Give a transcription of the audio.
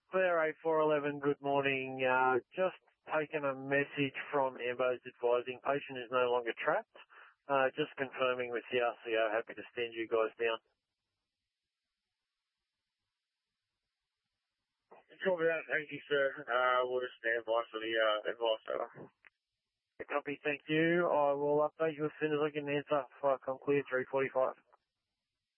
Claire A411, good morning. Just taken a message from Ambos advising patient is no longer trapped. Just confirming with the RCO, happy to stand you guys down. Copy that, thank you, sir. We'll just stand by for the advice, over. Copy, thank you. I will update you as soon as I get an answer. I'm clear 3:45.